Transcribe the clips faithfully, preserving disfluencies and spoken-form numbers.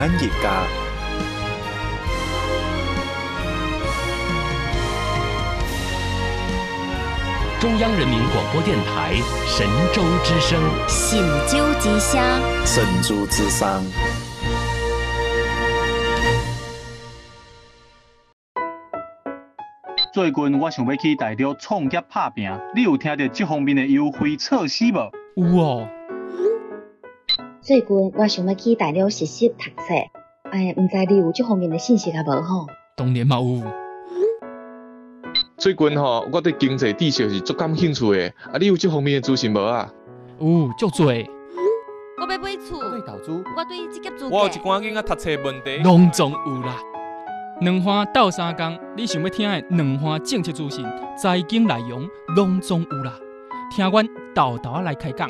咱日家。 中央人民广播电台神州之声， 神州之声， 神州之声。 最近我想要去大陆创业打拼，你有听到这方面的优惠措施无？ 有哦。 最近我想要去大陆实习读册，哎，唔知你有这方面的信息啊无吼？ 当然嘛有。 最近吼，我对经济知识是足感兴趣的，啊，你有这方面的资讯无啊？ 有，足多。 我要买厝， 我对投资， 我对职业资格， 我有一寡囡仔读册问题， 拢总有啦。两花斗三工，你想要听的两花政策资讯、财经内容，拢总有啦。听阮豆豆来开讲。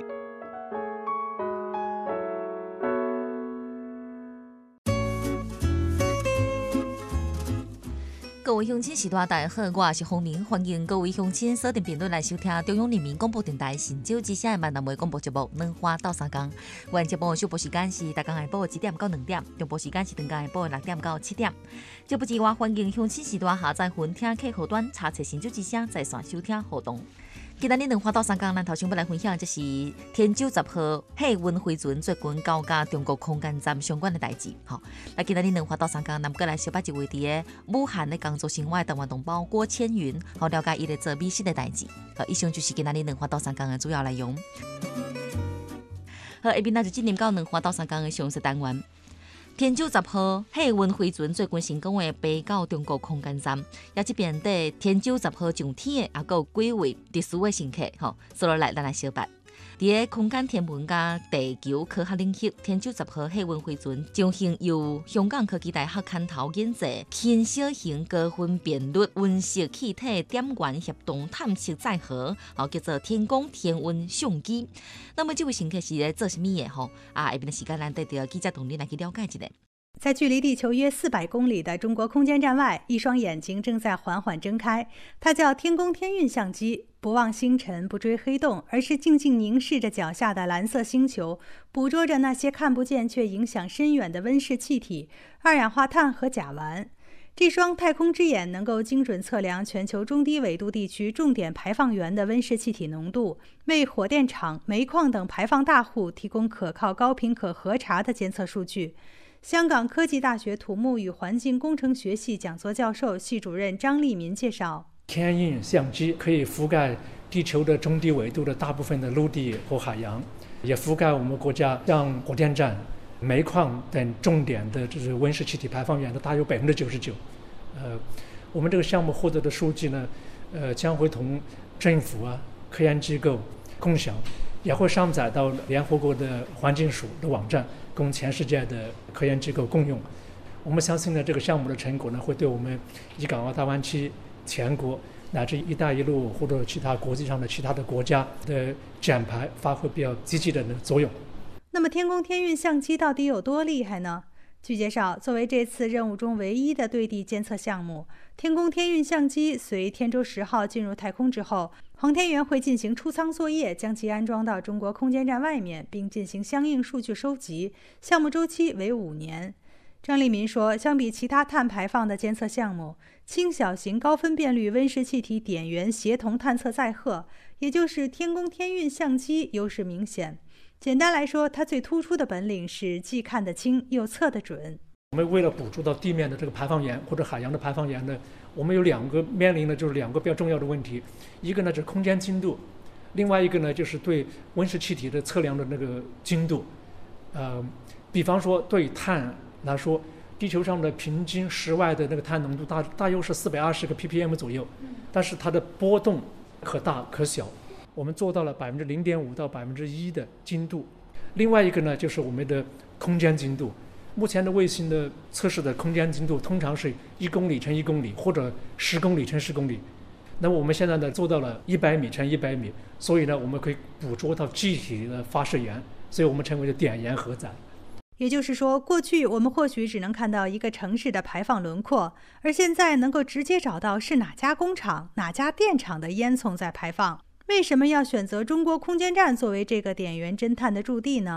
各位乡亲时代，大家好，我是洪明，欢迎各位乡亲锁定频率来收听中央人民广播电台神州之声的闽南话广播节目《两花斗三工》。原节目的首播时间是大家下晡一点到两点，中播时间是当天下晡六点到七点。节目之外，欢迎乡亲时代下载云听客户端查册神州之声，在线收听互动。今日两花斗三工，咱头先要来分享，这是天九十号海运飞船做军交甲中国空间站相关的代志。好，来今日两花斗三工，咱们过来小把一位伫个武汉的工作生活的台湾同胞郭千云，好了解伊咧做美食的代志。好，以上就是今日两花斗三工的主要内容。好，下面咱就进入到两花斗三工的详细单元。天九十号海运飞船最近成功的飞到中国空间站，也即边底天九十号上天的，也有几位特殊的乘客，吼，所以来咱来小白。伫个空间天文加地球科学领域，天九十号海运飞船将行由香港科技大学牵头研制轻小型高分辨率温室气体点源协同探测载荷，好叫做天宫天文相机。那么这位乘客是咧做什么的？吼啊，下边的时间咱带着记者同你来去了解一下。 在距离地球约四百公里的中国空间站外，一双眼睛正在缓缓睁开。它叫天宫天运相机，不望星辰，不追黑洞，而是静静凝视着脚下的蓝色星球，捕捉着那些看不见却影响深远的温室气体、二氧化碳和甲烷。这双太空之眼能够精准测量全球中低纬度地区重点排放源的温室气体浓度，为火电厂、煤矿等排放大户提供可靠、高频可核查的监测数据。香港科技大学土木与环境工程学系讲座教授、系主任张立民介绍， 天运相机可以覆盖地球的中低纬度的大部分的陆地和海洋，也覆盖我们国家像火电站、煤矿等重点的就是温室气体排放源的大约百分之九十九。呃，我们这个项目获得的数据呢，呃，将会同政府啊、科研机构共享，也会上载到联合国的环境署的网站，供全世界的科研机构共用。我们相信呢，这个项目的成果呢，会对我们粤港澳大湾区全国乃至“一带一路”或者其他国际上的其他的国家的减排发挥比较积极的作用。 那么，天宫天运相机到底有多厉害呢？据介绍，作为这次任务中唯一的对地监测项目，天宫天运相机随天舟十号进入太空之后，航天员会进行出舱作业，将其安装到中国空间站外面，并进行相应数据收集。项目周期为五年。张立民说，相比其他碳排放的监测项目，轻小型高分辨率温室气体点源协同探测载荷，也就是天宫天运相机优势明显。简单来说，它最突出的本领是既看得清又测得准。 我们为了捕捉到地面的这个排放源或者海洋的排放源呢，我们有两个面临的就是两个比较重要的问题，一个呢是空间精度，另外一个呢就是对温室气体的测量的那个精度。呃，比方说对碳来说，地球上的平均室外的那个碳浓度大大约是四百二十个 ppm 左右，但是它的波动可大可小。我们做到了百分之零点五到百分之一的精度。另外一个呢，就是我们的空间精度。目前的卫星的测试的空间精度通常是一公里乘一公里，或者十公里乘十公里。那么我们现在呢做到了一百米乘一百米，所以呢我们可以捕捉到具体的发射源，所以我们称为的点源荷载。 也就是说，过去我们或许只能看到一个城市的排放轮廓，而现在能够直接找到是哪家工厂、哪家电厂的烟囱在排放。为什么要选择中国空间站作为这个点源侦探的驻地呢？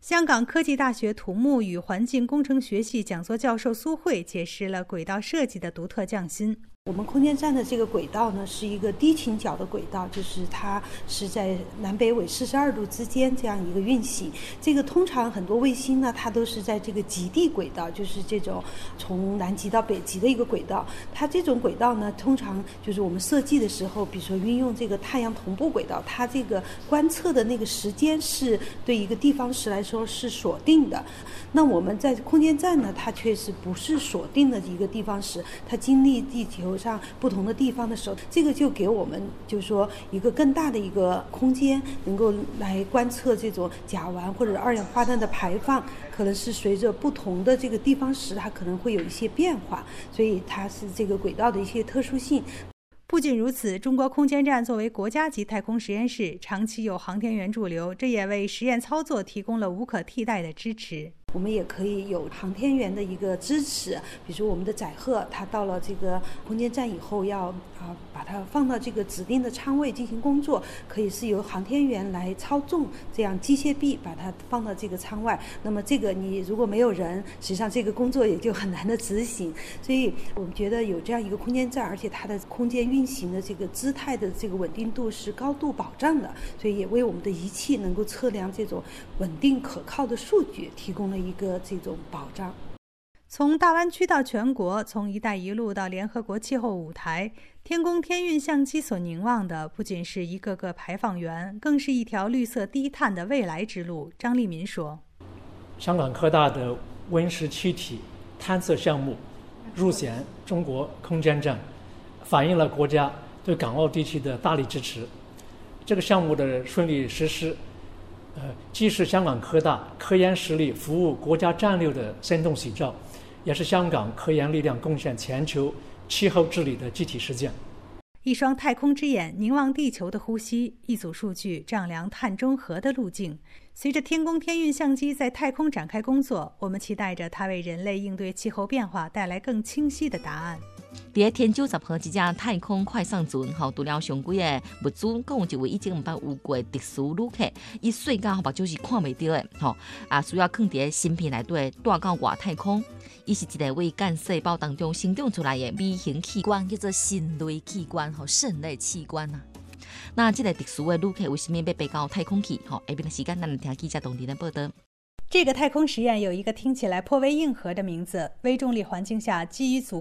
香港科技大学土木与环境工程学系讲座教授苏慧解释了轨道设计的独特匠心。 我们空间站的这个轨道呢，是一个低倾角的轨道，就是它是在南北纬四十二度之间这样一个运行。这个通常很多卫星呢，它都是在这个极地轨道，就是这种从南极到北极的一个轨道。它这种轨道呢，通常就是我们设计的时候，比如说运用这个太阳同步轨道，它这个观测的那个时间是对一个地方时来说是锁定的。那我们在空间站呢，它确实不是锁定的一个地方时，它经历地球上不同的地方的时候，这个就给我们就是说一个更大的一个空间，能够来观测这种甲烷或者二氧化碳的排放，可能是随着不同的这个地方时，它可能会有一些变化，所以它是这个轨道的一些特殊性。 不仅如此，中国空间站作为国家级太空实验室，长期有航天员驻留，这也为实验操作提供了无可替代的支持。 我们也可以有航天员的一个支持，比如我们的载荷，它到了这个空间站以后要啊把它放到这个指定的舱位进行工作，可以是由航天员来操纵这样机械臂把它放到这个舱外。那么这个你如果没有人，实际上这个工作也就很难的执行。所以我们觉得有这样一个空间站，而且它的空间运行的这个姿态的这个稳定度是高度保障的，所以也为我们的仪器能够测量这种稳定可靠的数据提供了一个这种保障。 从大湾区到全国，从一带一路到联合国气候舞台，天宫天运相机所凝望的不仅是一个个排放源，更是一条绿色低碳的未来之路。张立民说， 香港科大的温室气体探测项目入选中国空间站，反映了国家对港澳地区的大力支持。这个项目的顺利实施呃，既是香港科大科研实力服务国家战略的生动写照，也是香港科研力量贡献全球气候治理的具体实践。 一双太空之眼凝望地球的呼吸，一组数据丈量碳中和的路径。随着天宫天运相机在太空展开工作，我们期待着它为人类应对气候变化带来更清晰的答案。 伫天九十号，一只太空快上船，吼，除了上几个物资，更有一位以前毋捌有过特殊旅客，伊细到目睭是看袂到的，吼，啊，需要放伫芯片内底，带到外太空。伊是一个为干细胞当中生长出来的微型器官，叫做肾类器官，吼，肾类器官啊。那这个特殊的旅客为什么要飞到太空去？吼，下边的时间咱来听记者董婷的报道。 这个太空实验有一个听起来颇为硬核的名字：微重力环境下，基于阻